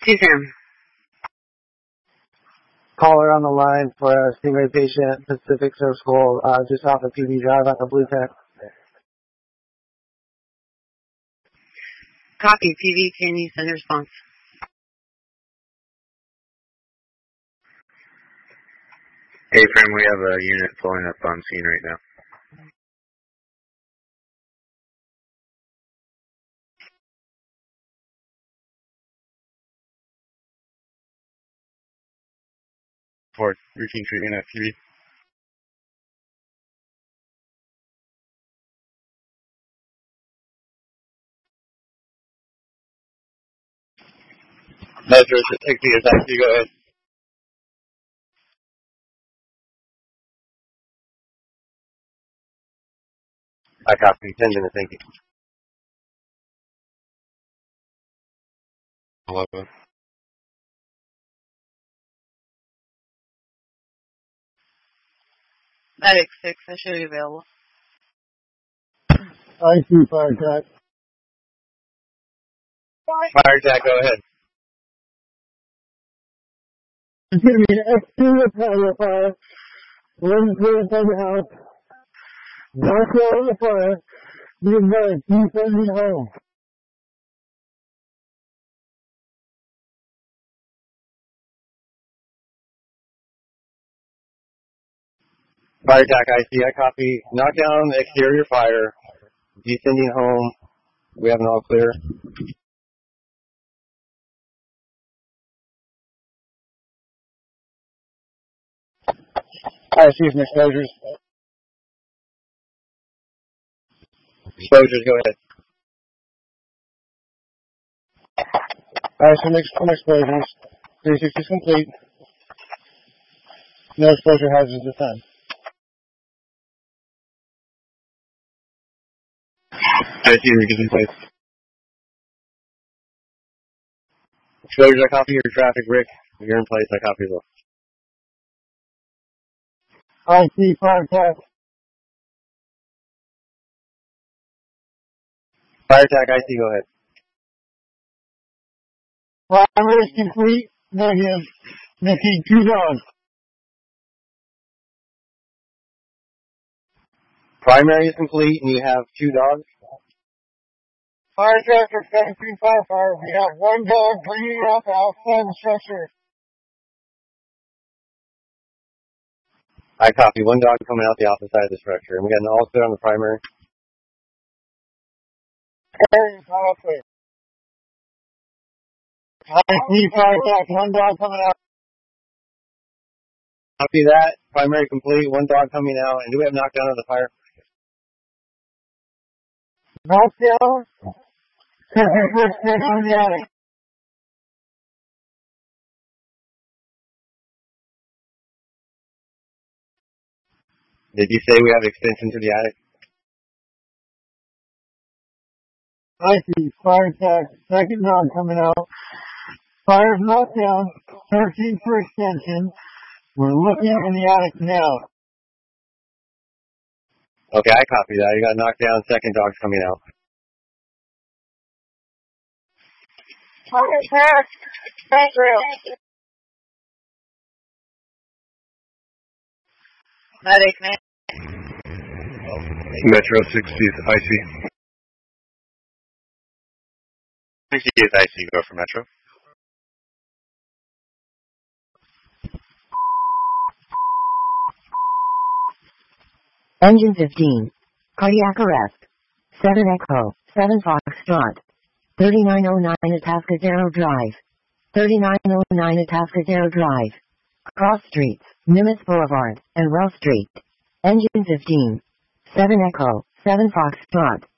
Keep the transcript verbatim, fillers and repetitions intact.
T-Cam. Caller on the line for a Stingray patient, Pacific Surf School, uh, just off of P D Drive on the Blue Tech. Copy. P V, can you send a response? Hey, friend, we have a unit pulling up on scene right now. For routine treatment activity. Metro, take the attack. You go ahead. I copy. Ten minutes. Thank you. Eleven. Medic six, I should be available. I see fire attack. Fire attack, go ahead. It's going to be an exterior patio fire. Running through inside the house. Dark on the fire. Be advised, defending home. Fire attack, I see. I copy. Knock down exterior fire. Descending home. We have an all clear. I see some exposures. Exposures, go ahead. I see some, ex- some exposures. three sixty is complete. No exposure hazards this time. I see Rick is in place. Exposures, I copy your traffic, Rick. You're in place, I copy as well. I see fire attack. Fire attack, I see, go ahead. Fire is complete. Negative. Missing two dogs. Primary is complete, and you have two dogs. Fire attack for seventeen firefighter. We have one dog bringing it up outside the structure. I copy. One dog coming out the opposite side of the structure. And we got an all clear on the primary. Carrying all clear. I see fire attack. One dog coming out. Copy that. Primary complete. One dog coming out. And do we have knockdown of the fire? Knockdown. On the attic. Did you say we have extension to the attic? I see fire attack. Second dog coming out. Fire's knockdown. Searching for extension. We're looking in the attic now. Okay, I copy that. You got knocked down. Second dog's coming out. Fire attack. Metro. Medic, man. Metro sixty, I C. sixty-eight I C, go for Metro. Engine fifteen. Cardiac arrest. seven Echo. seven Foxtrot. thirty-nine oh nine Atascadero Drive. thirty-nine oh nine Atascadero Drive. Cross Streets, Nimitz Boulevard, and Wells Street. Engine fifteen. seven Echo. seven Foxtrot.